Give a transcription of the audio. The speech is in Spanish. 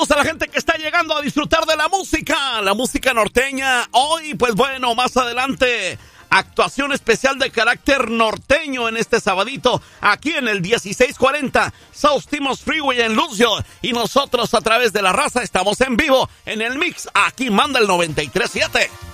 Saludamos a la gente que está llegando a disfrutar de la música norteña. Hoy, pues bueno, más adelante, actuación especial de carácter norteño en este sabadito, aquí en el 1640 South Timos Freeway en Lucio. Y nosotros a través de la raza estamos en vivo en el mix. Aquí manda el 93.7.